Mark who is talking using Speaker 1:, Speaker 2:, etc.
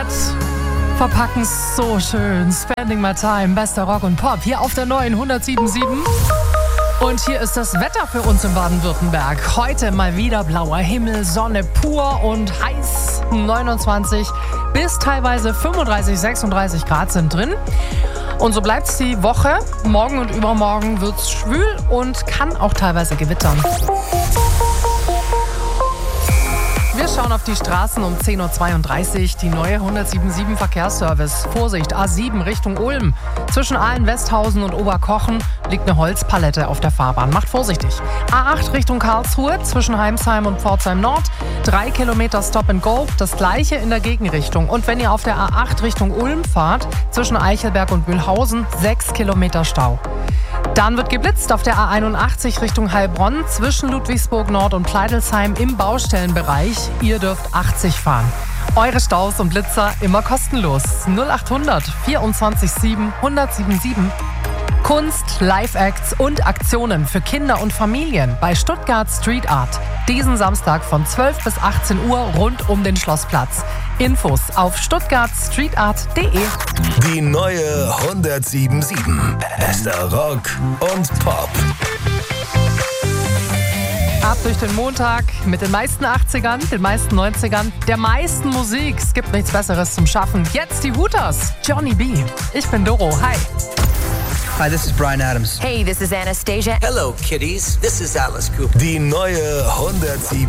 Speaker 1: Verpacken so schön. Spending my time, bester Rock und Pop hier auf der neuen 107.7. Und hier ist das Wetter für uns in Baden-Württemberg. Heute mal wieder blauer Himmel, Sonne pur und heiß. 29 bis teilweise 35, 36 Grad sind drin. Und so bleibt es die Woche. Morgen und übermorgen wird es schwül und kann auch teilweise gewittern. Wir schauen auf die Straßen um 10.32 Uhr. Die neue 107.7 Verkehrsservice. Vorsicht, A7 Richtung Ulm. Zwischen Ahlen-Westhausen und Oberkochen liegt eine Holzpalette auf der Fahrbahn. Macht vorsichtig. A8 Richtung Karlsruhe zwischen Heimsheim und Pforzheim Nord. 3 Kilometer Stop and Go. Das gleiche in der Gegenrichtung. Und wenn ihr auf der A8 Richtung Ulm fahrt, zwischen Eichelberg und Mühlhausen, 6 Kilometer Stau. Dann wird geblitzt auf der A81 Richtung Heilbronn zwischen Ludwigsburg Nord und Pleidelsheim im Baustellenbereich. Ihr dürft 80 fahren. Eure Staus und Blitzer immer kostenlos. 0800 24 7 1077. Kunst, Live-Acts und Aktionen für Kinder und Familien bei Stuttgart Street Art. Diesen Samstag von 12 bis 18 Uhr rund um den Schlossplatz. Infos auf stuttgartstreetart.de.
Speaker 2: Die neue 107.7. Bester Rock und Pop.
Speaker 1: Ab durch den Montag mit den meisten 80ern, den meisten 90ern, der meisten Musik. Es gibt nichts Besseres zum Schaffen. Jetzt die Hooters. Johnny B. Ich bin Doro. Hi.
Speaker 3: Hi, this is Bryan Adams.
Speaker 4: Hey, this is Anastasia.
Speaker 5: Hello, kiddies. This is Alice Cooper.
Speaker 2: Die neue 107.7